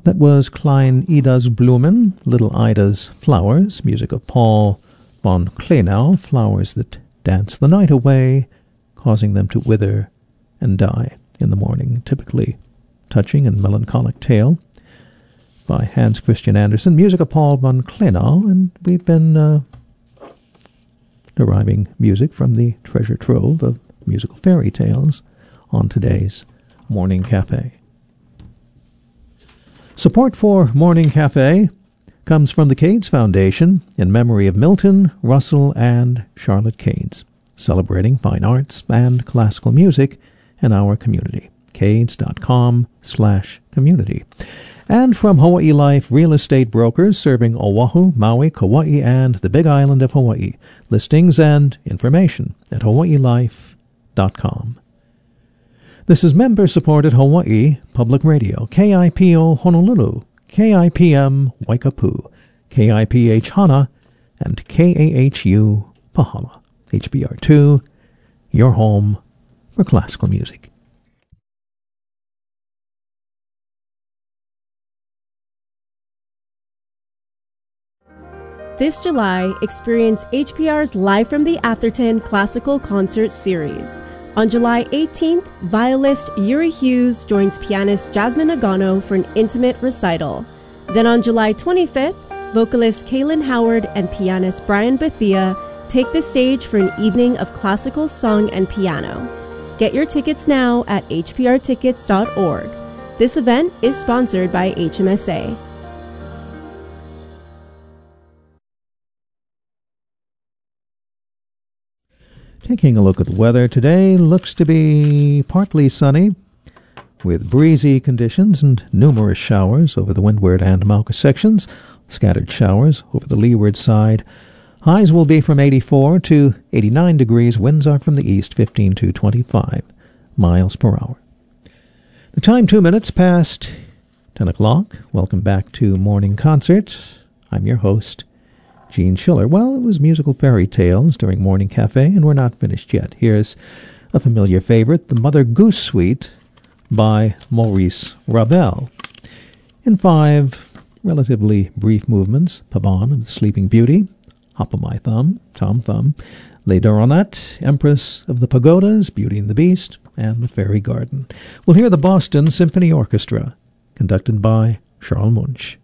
That was Klein Ida's Blumen, Little Ida's Flowers, music of Paul von Klenau, flowers that dance the night away, causing them to wither and die in the morning. Typically touching and melancholic tale by Hans Christian Andersen, music of Paul von Klenau, and we've been deriving music from the treasure trove of musical fairy tales on today's Morning Cafe. Support for Morning Cafe comes from the Cades Foundation in memory of Milton, Russell, and Charlotte Cades, celebrating fine arts and classical music in our community. Cades.com/community. And from Hawaii Life Real Estate Brokers, serving Oahu, Maui, Kauai, and the Big Island of Hawaii. Listings and information at hawaiilife.com. This is member-supported Hawaii Public Radio, KIPO Honolulu, KIPM Waikapu, KIPH Hana, and KAHU Pahala. HBR2, your home for classical music. This July, experience HPR's Live from the Atherton Classical Concert Series. On July 18th, violist Yuri Hughes joins pianist Jasmine Nagano for an intimate recital. Then on July 25th, vocalist Kaylin Howard and pianist Brian Bethia take the stage for an evening of classical song and piano. Get your tickets now at hprtickets.org. This event is sponsored by HMSA. Taking a look at the weather today, looks to be partly sunny with breezy conditions and numerous showers over the windward and Mauka sections, scattered showers over the leeward side. Highs will be from 84 to 89 degrees. Winds are from the east, 15 to 25 miles per hour. The time 2 minutes past 10 o'clock. Welcome back to Morning Concert. I'm your host, Gene Schiller. Well, it was musical fairy tales during Morning Cafe, and we're not finished yet. Here's a familiar favorite, The Mother Goose Suite by Maurice Ravel. In 5 relatively brief movements, Pavane of the Sleeping Beauty, Hop o' My Thumb, Tom Thumb, Les Doronettes, Empress of the Pagodas, Beauty and the Beast, and The Fairy Garden. We'll hear the Boston Symphony Orchestra, conducted by Charles Munch.